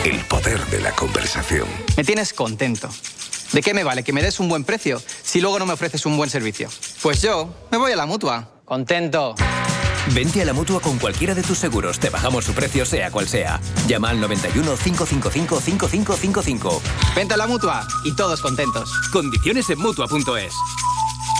El poder de la conversación. Me tienes contento. ¿De qué me vale que me des un buen precio si luego no me ofreces un buen servicio? Pues yo me voy a la Mutua. Contento. Vente a la Mutua con cualquiera de tus seguros. Te bajamos su precio sea cual sea. Llama al 91 555 5555. Vente a la Mutua y todos contentos. Condiciones en Mutua.es.